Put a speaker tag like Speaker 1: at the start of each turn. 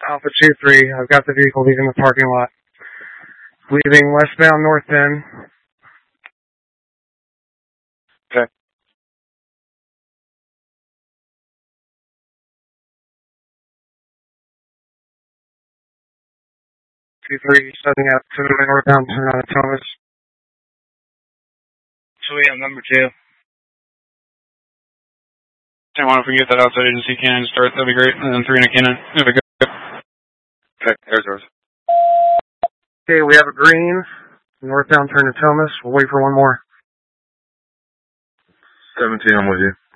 Speaker 1: Alpha 2-3, I've got the vehicle leaving the parking lot. Leaving westbound North End.
Speaker 2: Okay.
Speaker 1: 2-3, setting up to the northbound turn on Thomas.
Speaker 3: So we have number 2.
Speaker 4: 10-1, if we get that outside agency cannon start, that'd be great. And then 3 in a cannon. If we go.
Speaker 2: Okay, there's yours.
Speaker 1: Okay, we have a green. Northbound turn to Thomas. We'll wait for one more.
Speaker 2: 17, I'm with you.